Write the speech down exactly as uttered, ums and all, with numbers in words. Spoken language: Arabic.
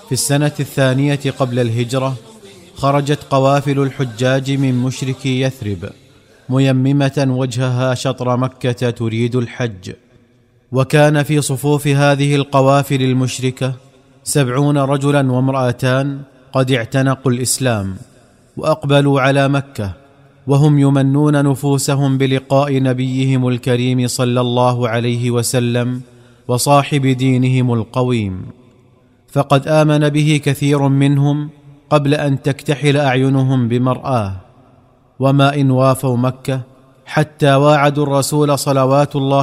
في السنة الثانية قبل الهجرة خرجت قوافل الحجاج من مشركي يثرب ميممة وجهها شطر مكة تريد الحج. وكان في صفوف هذه القوافل المشركة سبعون رجلا وامرأتان قد اعتنقوا الإسلام وأقبلوا على مكة، وهم يمنون نفوسهم بلقاء نبيهم الكريم صلى الله عليه وسلم وصاحب دينهم القويم، فقد آمن به كثير منهم قبل أن تكتحل أعينهم بمرآه. وما إن وافوا مكة حتى واعدوا الرسول صلوات الله